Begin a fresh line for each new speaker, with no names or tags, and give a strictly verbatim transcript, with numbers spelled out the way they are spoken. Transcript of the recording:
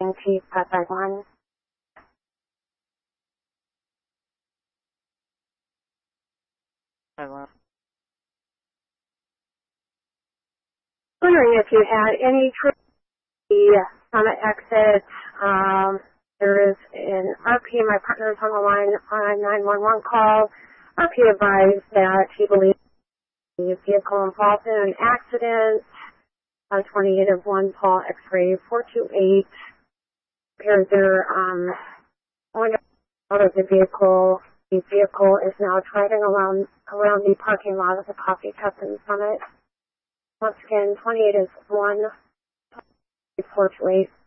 Chief five five one. Wondering if you had any true Summit exit. Um, there is an R P, my partner is on the line on a nine one one call. R P advised that he believes the vehicle involved in an accident on twenty-eight of one Paul X-ray four two eight. Appears they're um, going out of the vehicle. The vehicle is now driving around around the parking lot of the Coffee Cup and Summit. Once again, twenty-eight is one four two eight.